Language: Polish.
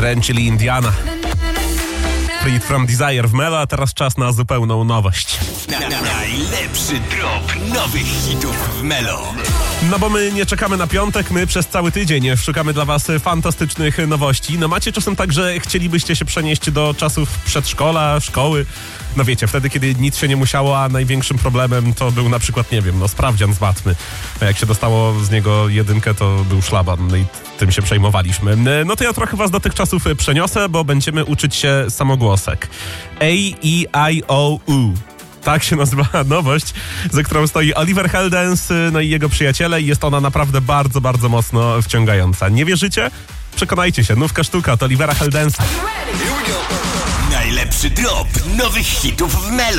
Ren, czyli Indiana. Freed from Desire w Melo, a teraz czas na zupełną nowość. Najlepszy drop nowych hitów w Melo. No bo my nie czekamy na piątek, my przez cały tydzień szukamy dla was fantastycznych nowości. No macie czasem tak, że chcielibyście się przenieść do czasów przedszkola, szkoły. No wiecie, wtedy, kiedy nic się nie musiało, a największym problemem to był na przykład, nie wiem, sprawdzian z matmy. A jak się dostało z niego 1, to był szlaban, no i tym się przejmowaliśmy. No to ja trochę was do tych czasów przeniosę, bo będziemy uczyć się samogłosek. A, E, I, O, U. Tak się nazywa nowość, za którą stoi Oliver Heldens, no i jego przyjaciele, i jest ona naprawdę bardzo, bardzo mocno wciągająca. Nie wierzycie? Przekonajcie się, nówka sztuka od Olivera Heldensa. Najlepszy drop nowych hitów w Melo.